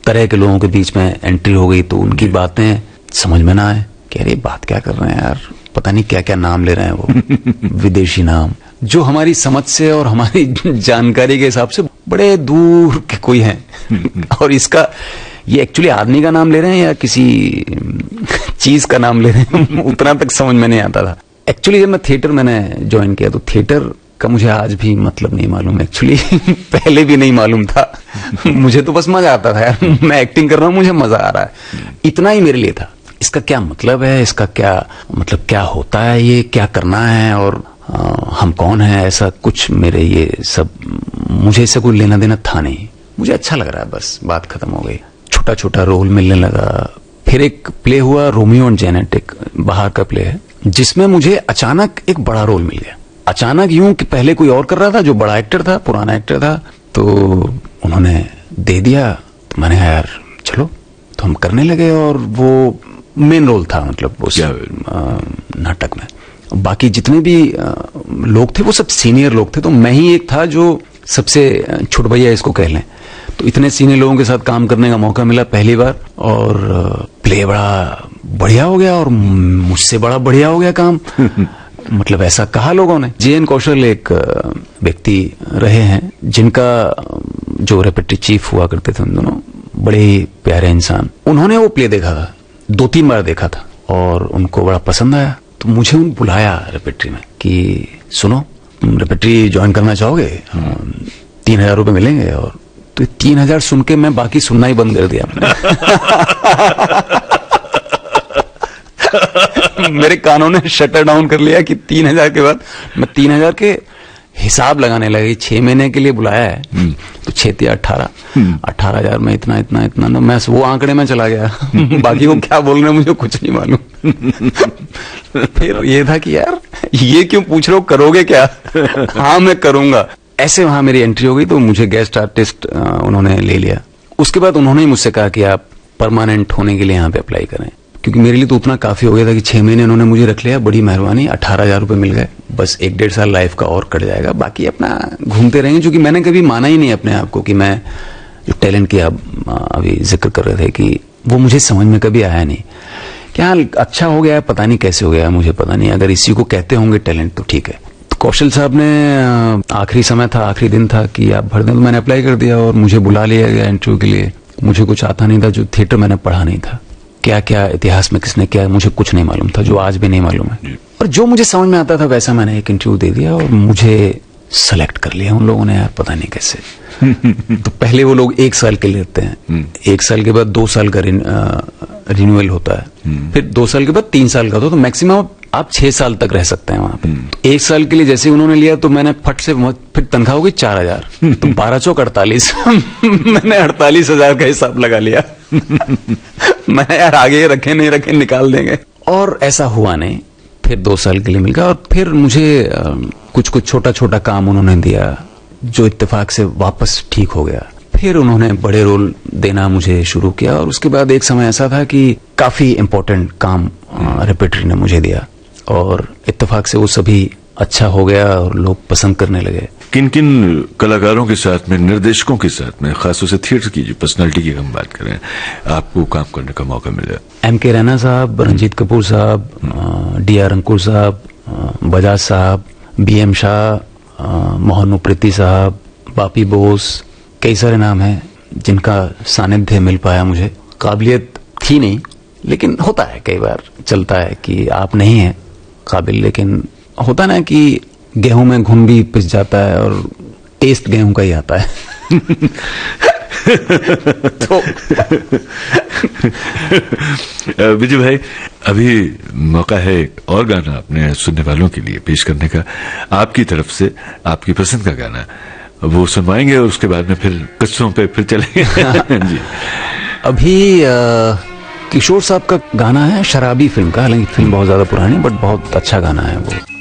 तरह के लोगों के बीच में एंट्री हो गई तो उनकी बातें समझ में ना आए कि अरे बात क्या कर रहे हैं यार, पता नहीं क्या क्या नाम ले रहे हैं वो विदेशी नाम, जो हमारी समझ से और हमारी जानकारी के हिसाब से बड़े दूर के कोई हैं। और इसका ये एक्चुअली आदमी का नाम ले रहे हैं या किसी चीज का नाम ले रहे हैं, उतना तक समझ में नहीं आता था। एक्चुअली जब मैं थिएटर मैंने ज्वाइन किया तो थिएटर का मुझे आज भी मतलब नहीं मालूम एक्चुअली। पहले भी नहीं मालूम था। मुझे तो बस मजा आता था यार, मैं एक्टिंग कर रहा हूँ, मुझे मजा आ रहा है, इतना ही मेरे लिए था। इसका क्या मतलब है, इसका क्या मतलब, क्या होता है, ये क्या करना है और हम कौन है, ऐसा कुछ मेरे ये सब, मुझे इससे कोई लेना देना था नहीं। मुझे अच्छा लग रहा है, बस बात खत्म हो गई। छोटा छोटा रोल मिलने लगा। फिर एक प्ले हुआ रोमियो एंड जेनेट, एक बाहर का प्ले है, जिसमें मुझे अचानक एक बड़ा रोल मिल गया। अचानक यूं कि पहले कोई और कर रहा था जो बड़ा एक्टर था, पुराना एक्टर था, तो उन्होंने दे दिया। तो मैंने कहा यार चलो, तो हम करने लगे और वो मेन रोल था मतलब उस नाटक में। बाकी जितने भी लोग थे वो सब सीनियर लोग थे, तो मैं ही एक था जो सबसे छोट भैया इसको कह लें। तो इतने सीनियर लोगों के साथ काम करने का मौका मिला पहली बार, और प्ले बड़ा बढ़िया हो गया और मुझसे बड़ा बढ़िया हो गया काम। मतलब ऐसा कहा लोगों ने। जे एन कौशल एक व्यक्ति रहे हैं जिनका जो रेपेटरी चीफ हुआ करते थे, उन दोनों बड़े ही प्यारे इंसान। उन्होंने वो प्ले देखा था, 2-3 बार देखा था और उनको बड़ा पसंद आया। तो मुझे उन बुलाया रेपेटरी में कि सुनो, तुम रेपेटरी ज्वाइन करना चाहोगे, 3,000 रुपये मिलेंगे। और तो 3,000 सुन के मैं बाकी सुनना ही बंद कर दिया मेरे कानों ने शटर डाउन कर लिया कि 3,000 के बाद मैं 3,000 के हिसाब लगाने लगी। 6 महीने के लिए बुलाया है तो 6 या 18,000 में इतना इतना इतना, तो मैं वो आंकड़े में चला गया। बाकी वो क्या बोल रहे हैं मुझे कुछ नहीं मालूम। फिर ये था कि यार ये क्यों पूछ रहे हो, करोगे क्या? हाँ मैं करूंगा। ऐसे वहां मेरी एंट्री हो गई, तो मुझे गेस्ट आर्टिस्ट उन्होंने ले लिया। उसके बाद उन्होंने ही मुझसे कहा कि आप परमानेंट होने के लिए यहाँ पे अप्लाई करें, क्योंकि मेरे लिए तो उतना काफी हो गया था कि 6 महीने उन्होंने मुझे रख लिया, बड़ी मेहरबानी। 18,000 रुपये मिल गए, बस 1-1.5 साल लाइफ का और कट जाएगा, बाकी अपना घूमते रहेंगे। क्योंकि मैंने कभी माना ही नहीं अपने आप को कि मैं जो टैलेंट की आप अभी जिक्र कर रहे थे कि वो मुझे समझ में कभी आया नहीं। क्या अच्छा हो गया, पता नहीं कैसे हो गया, मुझे पता नहीं। अगर इसी को कहते होंगे टैलेंट तो ठीक है। तो कौशल साहब ने आखिरी समय था, आखिरी दिन था कि आप भर दें, तो मैंने अप्लाई कर दिया और मुझे बुला लिया गया इंटरव्यू के लिए। मुझे कुछ आता नहीं था, जो थिएटर मैंने पढ़ा नहीं था, क्या क्या इतिहास में किसने क्या, मुझे कुछ नहीं मालूम था, जो आज भी नहीं मालूम है। और जो मुझे समझ में आता था वैसा मैंने एक इंटरव्यू दे दिया और मुझे सेलेक्ट कर लिया उन लोगों ने, यार पता नहीं कैसे। तो पहले वो लोग 1 साल के लिए लेते हैं, 1 साल के बाद 2 साल का रिन्यूअल होता है, फिर 2 साल के बाद 3 साल का होता है, तो मैक्सिमम आप 6 साल तक रह सकते हैं वहां पे। तो 1 साल के लिए जैसे उन्होंने लिया तो मैंने फट से, फिर तनख्वाह हो गई 4,000, तो 12 चौक 48। मैंने 48,000 का हिसाब लगा लिया। मैंने यार आगे रखे नहीं रखे निकाल देंगे, और ऐसा हुआ नहीं। फिर 2 साल के लिए मिल गया और फिर मुझे कुछ कुछ छोटा छोटा काम उन्होंने दिया, जो इत्तेफाक से वापस ठीक हो गया। फिर उन्होंने बड़े रोल देना मुझे शुरू किया, और उसके बाद एक समय ऐसा था कि काफी इम्पोर्टेंट काम रेपेटरी ने मुझे दिया, और इत्तेफाक से वो सभी अच्छा हो गया और लोग पसंद करने लगे। किन किन कलाकारों के साथ में, निर्देशकों के साथ में, खासतौर से थिएटर की जो पर्सनालिटी की हम बात करें, आपको काम करने का मौका मिला? M.K. रैना साहब, रंजीत कपूर साहब, D.R. अंकुर साहब, बजाज साहब, B.M. शाह, मोहन उप्रेती साहब, बापी बोस, कई सारे नाम हैं जिनका सानिध्य मिल पाया मुझे। काबिलियत थी नहीं, लेकिन होता है कई बार, चलता है कि आप नहीं हैं काबिल, लेकिन होता ना कि गेहूं में घुन भी पिस जाता है और टेस्ट गेहूं का ही आता है। तो विजय भाई, अभी मौका है और गाना अपने सुनने वालों के लिए पेश करने का, आपकी तरफ से आपकी पसंद का गाना वो सुनवाएंगे, और उसके बाद में फिर किस्सों पे फिर चलेंगे। जी। अभी किशोर साहब का गाना है, शराबी फिल्म का, हालांकि फिल्म बहुत ज्यादा पुरानी, बट बहुत अच्छा गाना है वो।